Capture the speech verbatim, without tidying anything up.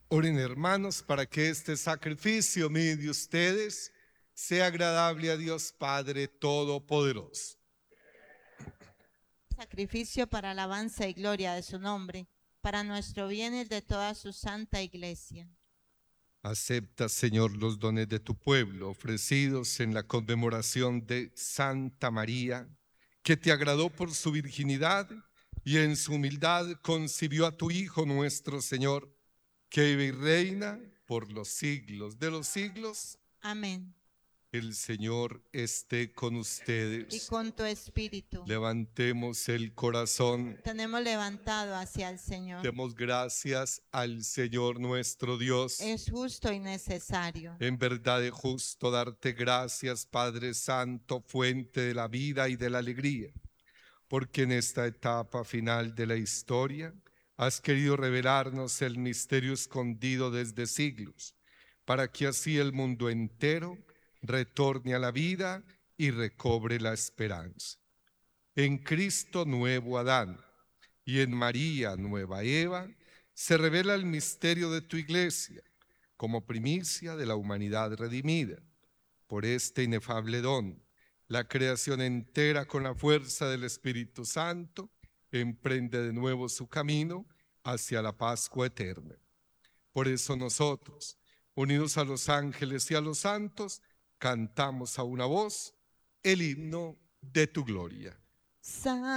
Oren, hermanos, para que este sacrificio mío de ustedes sea agradable a Dios Padre Todopoderoso. Sacrificio para alabanza y gloria de su nombre, para nuestro bien y el de toda su santa iglesia. Acepta, Señor, los dones de tu pueblo ofrecidos en la conmemoración de Santa María, que te agradó por su virginidad y en su humildad concibió a tu Hijo nuestro Señor, que vive y reina por los siglos de los siglos. Amén. El Señor esté con Y ustedes. con tu espíritu. Levantemos el corazón. Tenemos levantado hacia el Señor. Demos gracias al Señor nuestro Dios. Es justo y necesario. En verdad es justo darte gracias, Padre Santo, fuente de la vida y de la alegría, porque en esta etapa final de la historia has querido revelarnos el misterio escondido desde siglos, para que así el mundo entero retorne a la vida y recobre la esperanza. En Cristo nuevo Adán y en María nueva Eva se revela el misterio de tu iglesia como primicia de la humanidad redimida. Por este inefable don, la creación entera con la fuerza del Espíritu Santo emprende de nuevo su camino hacia la Pascua eterna. Por eso nosotros, unidos a los ángeles y a los santos, cantamos a una voz el himno de tu gloria. Sa